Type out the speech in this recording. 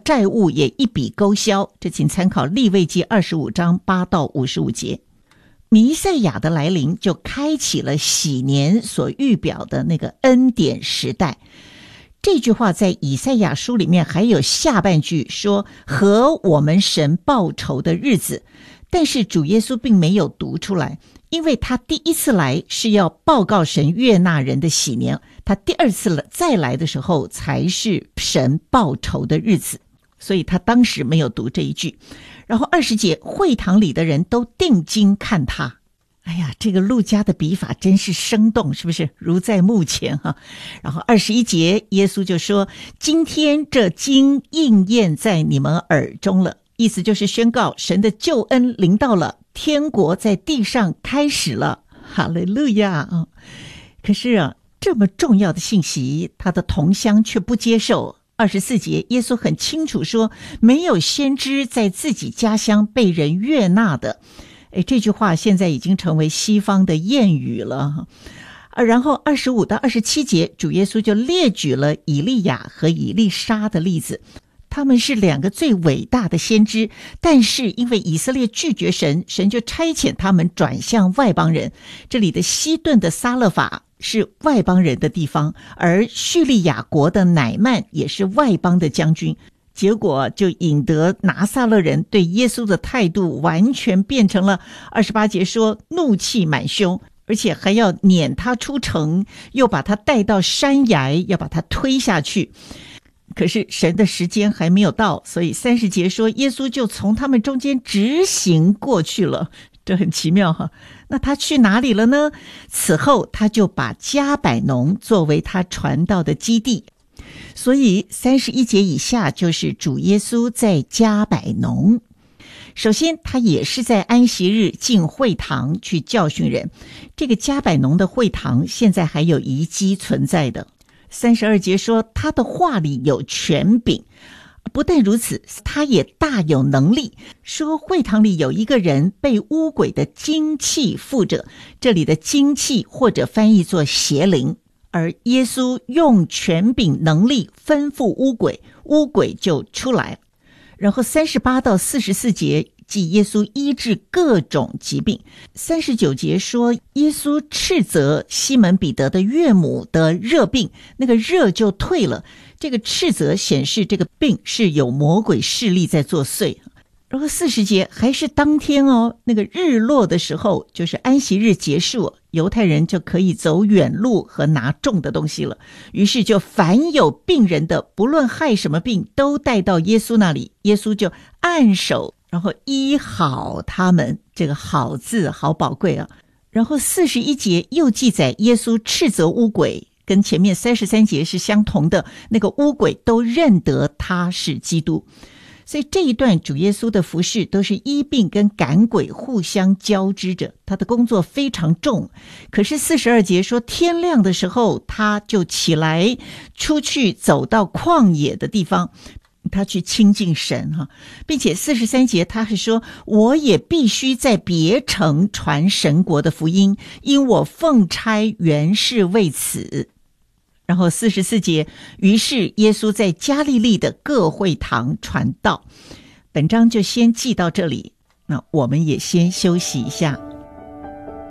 债务也一笔勾销。这请参考利未记25章8到55节。弥赛亚的来临就开启了禧年所预表的那个恩典时代。这句话在以赛亚书里面还有下半句说和我们神报仇的日子，但是主耶稣并没有读出来，因为他第一次来是要报告神悦纳人的禧年，他第二次再来的时候才是神报仇的日子，所以他当时没有读这一句。然后20节，会堂里的人都定睛看他。哎呀，这个路加的笔法真是生动，是不是如在目前哈？然后21节，耶稣就说，今天这经应验在你们耳中了，意思就是宣告神的救恩临到了，天国在地上开始了，哈利路亚啊！可是这么重要的信息，他的同乡却不接受。24节，耶稣很清楚说，没有先知在自己家乡被人悦纳的。这句话现在已经成为西方的谚语了。然后25到27节，主耶稣就列举了以利亚和以利沙的例子。他们是2个最伟大的先知，但是因为以色列拒绝神，神就差遣他们转向外邦人。这里的西顿的撒勒法是外邦人的地方，而叙利亚国的乃曼也是外邦的将军。结果就引得拿撒勒人对耶稣的态度完全变成了28节说怒气满胸，而且还要撵他出城，又把他带到山崖，要把他推下去。可是神的时间还没有到，所以30节说耶稣就从他们中间直行过去了。这很奇妙哈。那他去哪里了呢？此后他就把迦百农作为他传道的基地。所以31节以下就是主耶稣在迦百农。首先他也是在安息日进会堂去教训人，这个迦百农的会堂现在还有遗迹存在的。32节说他的话里有权柄，不但如此，他也大有能力，说会堂里有一个人被污鬼的精气附着，这里的精气或者翻译作邪灵，而耶稣用权柄能力吩咐污鬼，污鬼就出来。然后38到44节即耶稣医治各种疾病。39节说耶稣斥责西门彼得的岳母得热病，那个热就退了。这个斥责显示这个病是有魔鬼势力在作祟。然后40节还是当天那个日落的时候，就是安息日结束，犹太人就可以走远路和拿重的东西了。于是就凡有病人的，不论害什么病，都带到耶稣那里，耶稣就按手，然后医好他们。这个好字好宝贵啊。然后41节又记载耶稣斥责污鬼，跟前面33节是相同的，那个污鬼都认得他是基督。所以这一段主耶稣的服事都是医病跟赶鬼互相交织着，他的工作非常重。可是42节说天亮的时候他就起来出去走到旷野的地方，他去亲近神并且43节他是说我也必须在别城传神国的福音，因我奉差原是为此。然后44节，于是耶稣在加利利的各会堂传道。本章就先记到这里，那我们也先休息一下。